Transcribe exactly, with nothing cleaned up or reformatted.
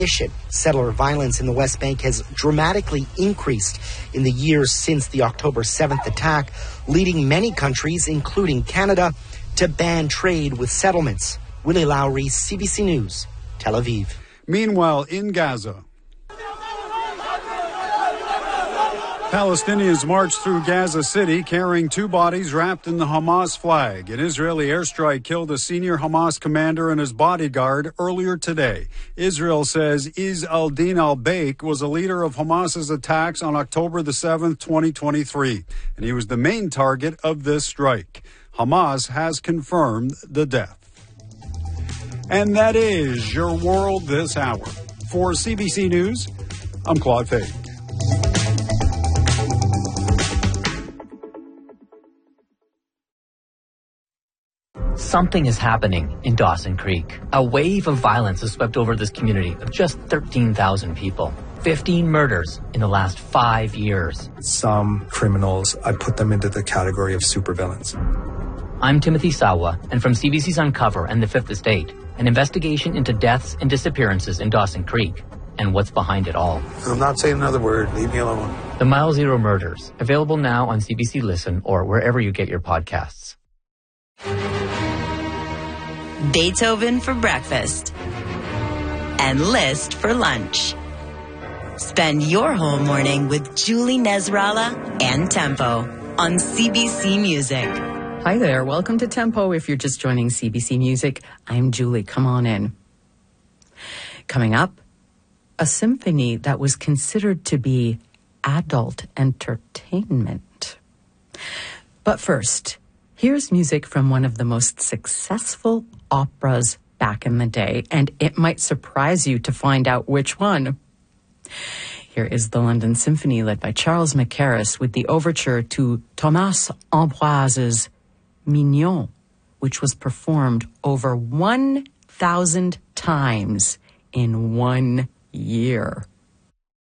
Settler violence in the West Bank has dramatically increased in the years since the October seventh attack, leading many countries, including Canada, to ban trade with settlements. Willie Lowry, C B C News, Tel Aviv. Meanwhile, in Gaza, Palestinians marched through Gaza City carrying two bodies wrapped in the Hamas flag. An Israeli airstrike killed a senior Hamas commander and his bodyguard earlier today. Israel says Izz al-Din al-Baik was a leader of Hamas's attacks on October the seventh, twenty twenty-three, and he was the main target of this strike. Hamas has confirmed the death. And that is your world this hour. For C B C News, I'm Claude Fay. Something is happening in Dawson Creek. A wave of violence has swept over this community of just thirteen thousand people. fifteen murders in the last five years. Some criminals, I put them into the category of supervillains. I'm Timothy Sawa, and from C B C's Uncover and The Fifth Estate, an investigation into deaths and disappearances in Dawson Creek and what's behind it all. I'm not saying another word. Leave me alone. The Mile Zero Murders, available now on C B C Listen or wherever you get your podcasts. Beethoven for breakfast and Liszt for lunch. Spend your whole morning with Julie Nezrala and Tempo on C B C Music. Hi there. Welcome to Tempo. If you're just joining C B C Music, I'm Julie. Come on in. Coming up, a symphony that was considered to be adult entertainment. But first, here's music from one of the most successful operas back in the day, and it might surprise you to find out which one. Here is the London Symphony led by Charles Mackerras with the overture to Thomas Ambroise's Mignon, which was performed over one thousand times in one year.